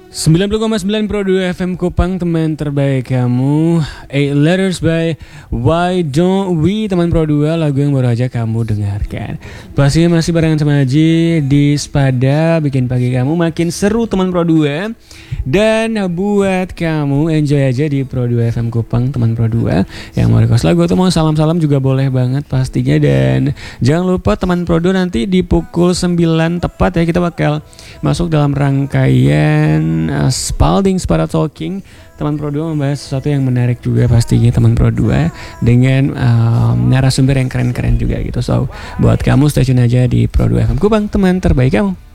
90,9 Pro 2 FM Kupang, teman terbaik kamu. 8 Letters by Why Don't We, teman Pro 2, lagu yang baru aja kamu dengarkan. Pastinya masih barengan sama Aji di Spada, bikin pagi kamu makin seru teman Pro 2. Dan buat kamu enjoy aja di Pro 2 FM Kupang, teman Pro 2. Yang mau request lagu atau mau salam-salam juga boleh banget pastinya. Dan jangan lupa teman Pro 2 nanti di pukul 9 tepat ya, kita bakal masuk dalam rangkaian Spalding Spada Talking. Teman Pro 2 membahas sesuatu yang menarik juga pastinya teman Pro 2 dengan narasumber yang keren-keren juga gitu. So buat kamu stay tune aja di Pro 2 FM Kupang, teman terbaik kamu.